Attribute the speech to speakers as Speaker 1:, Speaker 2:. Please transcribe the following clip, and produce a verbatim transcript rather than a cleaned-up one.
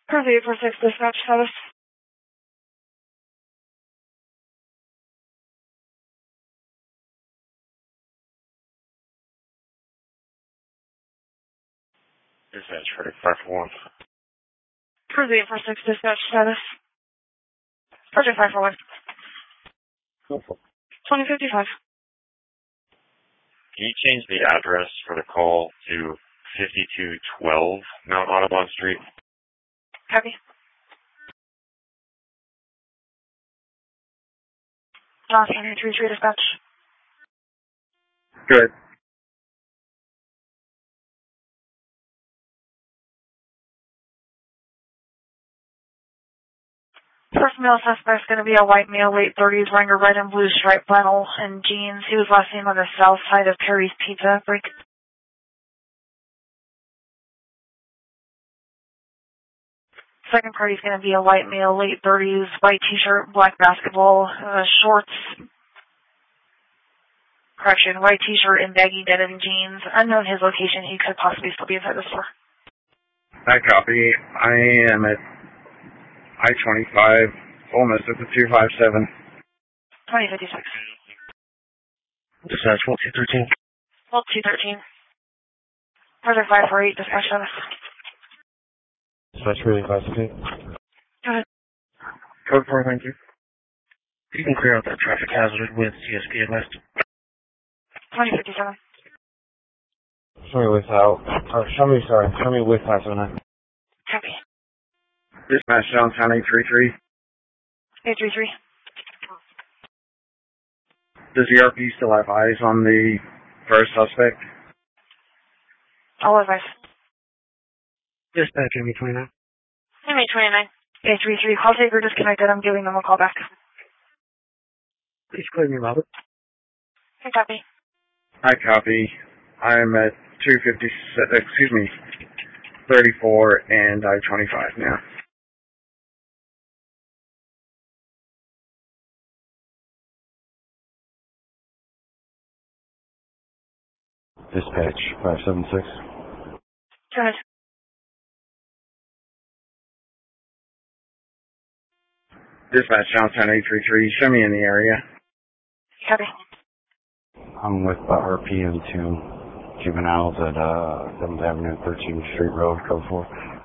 Speaker 1: Proceed for six dispatch status.
Speaker 2: Dispatch for five four one.
Speaker 1: Proceed for six dispatch status. Project five four one. twenty fifty-five.
Speaker 2: Can you change the address for the call to fifty-two twelve Mount Audubon Street?
Speaker 1: Copy. Johnson, three three dispatch.
Speaker 3: Good.
Speaker 1: First male suspect is going to be a white male, late thirties, wearing a red and blue striped flannel and jeans. He was last seen on the south side of Perry's Pizza. Break. Second party is going to be a white male, late thirties, white t-shirt, black basketball, uh, shorts. Correction, white t-shirt and baggy denim jeans. Unknown his location. He could possibly still be inside the store.
Speaker 3: I copy. I am at I twenty-five, almost at the two five seven.
Speaker 1: twenty fifty-six.
Speaker 2: Dispatch one two thirteen.
Speaker 1: Well, two thirteen. Project five four eight, dispatch status.
Speaker 2: Dispatch really five fifteen.
Speaker 1: Go ahead.
Speaker 2: Code four, thank you. You can clear out that traffic hazard with C S P at west.
Speaker 1: twenty fifty-seven.
Speaker 2: Show me without. Oh, show me, sorry. Show me with five seven nine.
Speaker 1: Copy.
Speaker 3: Dispatch Johnstown eight three three.
Speaker 1: eight three three.
Speaker 3: Does the R P still have eyes on the first suspect?
Speaker 1: All advice.
Speaker 2: Dispatch M E twenty-nine.
Speaker 1: M E twenty-nine. eight three three. Call taker disconnected. I'm giving them a call back.
Speaker 2: Please clear me, Robert.
Speaker 1: I copy.
Speaker 3: I copy. I'm at two fifty, excuse me, thirty-four and I twenty-five now.
Speaker 2: Dispatch five seven six.
Speaker 1: Go ahead.
Speaker 3: Dispatch Johnstown eight three three. Show me in the area.
Speaker 1: Copy.
Speaker 2: I'm with uh, R P M two juveniles at uh, seventh Avenue, thirteenth Street Road, code four.